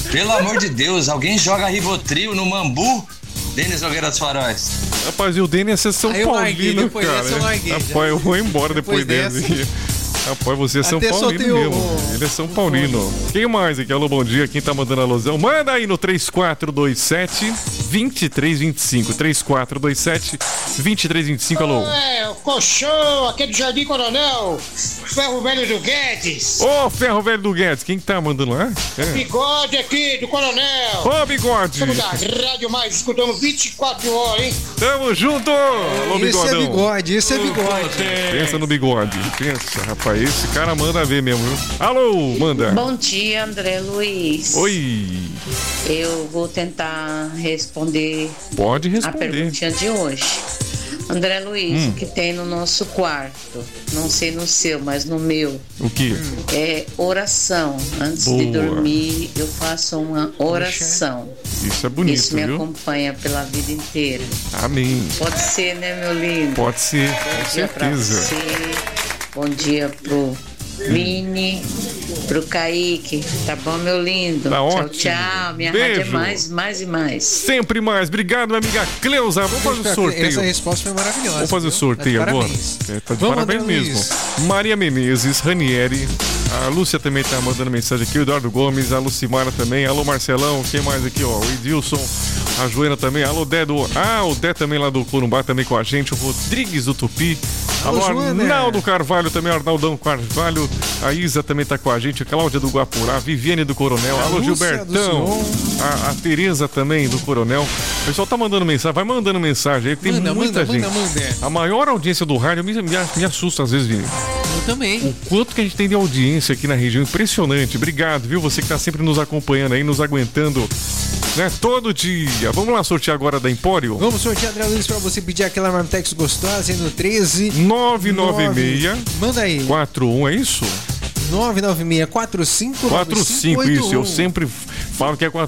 Pelo amor de Deus, alguém joga Rivotril no Mambu? Denis Nogueira dos Faróis. Rapaz, e o Denis é São Paulino, cara. Rapaz, eu vou embora depois dele. Rapaz, você é São Paulino mesmo. Ele é São Paulino. Quem mais aqui? Alô, bom dia. Quem tá mandando alusão? Manda aí no 3427-2325. 3427-2325, alô. O Colchão, aqui do Jardim Coronel. Ferro Velho do Guedes. Ô, Ferro Velho do Guedes. Quem tá mandando lá? Bigode aqui do Coronel. Ô, Bigode. Estamos da Rádio Mais, escutamos 24 horas, hein? Tamo junto. Alô, Bigodão. Esse é bigode. Pensa no bigode. Pensa, rapaz. Esse cara manda ver mesmo, viu? Alô, manda. Bom dia, André Luiz. Oi. Eu vou tentar responder. Pode responder. A perguntinha de hoje. André Luiz, o que tem no nosso quarto? Não sei no seu, mas no meu. O quê? É oração. Antes de dormir, eu faço uma oração. Isso é bonito, Isso me viu? acompanha pela vida inteira. Amém. Pode ser, né, meu lindo? Pode ser, com Bom dia pra certeza. você. Bom dia pro Vini, pro Kaique. Tá bom, meu lindo? Tá tchau, ótimo. tchau. Minha Beijo. rádio é mais e mais. Sempre mais. Obrigado, minha amiga Cleusa. Vamos fazer o sorteio. Essa resposta foi maravilhosa. Vamos fazer o sorteio agora. Parabéns. Tá de Vamos, parabéns André mesmo. Luiz. Maria Menezes, Ranieri. A Lúcia também tá mandando mensagem aqui. O Eduardo Gomes, a Lucimara também. Alô, Marcelão. Quem mais aqui, ó? O Edilson. A Joana também. Alô, Dé do... o Dé também lá do Corumbá também com a gente. O Rodrigues do Tupi. Alô, Arnaldo Carvalho também. Arnaldão Carvalho. A Isa também tá com a gente. A Cláudia do Guapurá. Viviane do Coronel. Alô, Gilbertão. A Tereza também do Coronel. O pessoal tá mandando mensagem. Vai mandando mensagem aí. Tem muita gente. A maior audiência do rádio me assusta às vezes, Vini. Eu também. O quanto que a gente tem de audiência aqui na região. Impressionante. Obrigado, viu? Você que tá sempre nos acompanhando aí, nos aguentando, né? Todo dia. Vamos lá sortear agora da Empório? Vamos sortear, André Luiz, pra você pedir aquela Marmitex gostosa aí no 13 996. Manda aí. 41, é isso? 99645 isso. Eu sempre falo que é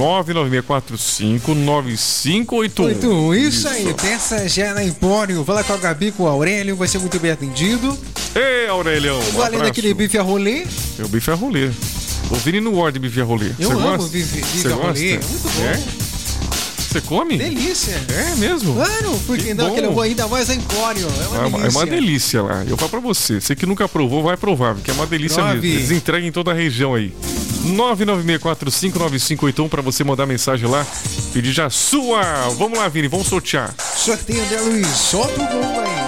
996459581. Isso aí, peça já na Empório. Fala com a Gabi, com o Aurélio, vai ser muito bem atendido. Ei, Aurelião. Valendo aquele bife a rolê. É o bife a rolê. O Vini não gosta de bife a rolê. Eu amo bife a rolê. Muito bom. É? Você come? Delícia. É mesmo? Claro, porque não, aquele ainda mais a Empório. É uma delícia lá. Eu falo pra você. Você que nunca provou, vai provar, porque é uma delícia mesmo. Eles entregam em toda a região aí. 996459581 pra você mandar mensagem lá. Pedir já sua. Vamos lá, Vini, vamos sortear. Sorteio, André Luiz. Solta o gol aí.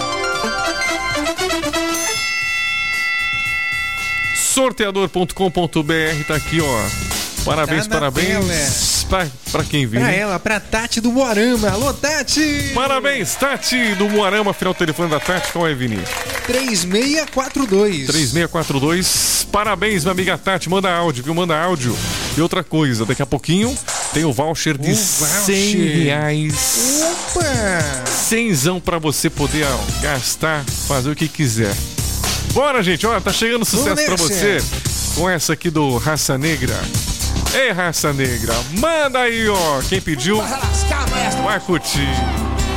Sorteador.com.br tá aqui, ó. Parabéns, parabéns. Pra quem viu? Pra ela, pra Tati do Moarama. Alô, Tati! Parabéns, Tati do Moarama. Final do telefone da Tati, qual é, Vini? 3642. 3642. Parabéns, minha amiga Tati. Manda áudio, viu? Manda áudio. E outra coisa, daqui a pouquinho tem o voucher de R$100. Opa! 100zão pra você poder gastar, fazer o que quiser. Bora, gente. Olha, tá chegando sucesso pra você com essa aqui do Raça Negra. Ei, Raça Negra, manda aí, ó. Quem pediu vai curtir.